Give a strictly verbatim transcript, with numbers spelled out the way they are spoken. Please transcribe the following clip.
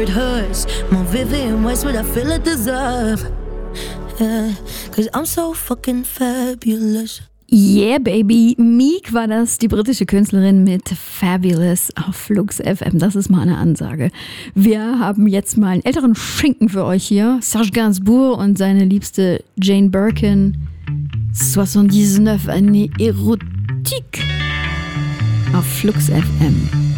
it hurts. More vivid in ways what I feel I deserve. Yeah, cause I'm so fucking fabulous. Yeah, baby. Meek war das, die britische Künstlerin mit Fabulous auf Flux F M. Das ist mal eine Ansage. Wir haben jetzt mal einen älteren Schinken für euch hier. Serge Gainsbourg und seine liebste Jane Birkin. neunundneunzig, eine Erotik auf Flux F M.